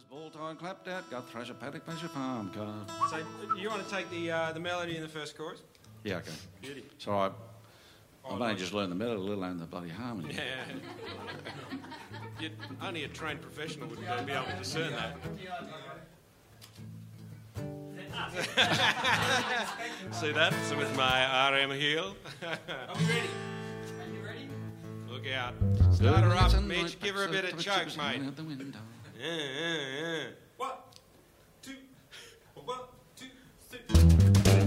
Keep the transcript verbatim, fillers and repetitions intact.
First ball time clapped out, got Thrasher Paddock, Pleasure Farm card. So you want to take the uh, the melody in the first chorus? Yeah, okay. Beauty. It's all right. Oh, I've only nice. just learned the melody, let alone the bloody harmony. Yeah. You'd, only a trained professional would be able to discern that. See that? So with my R M heel. Are we ready? Are you ready? Look out. Start her up, Mitch. Give her a bit of choke, mate. Out the window. Yeah, yeah, yeah.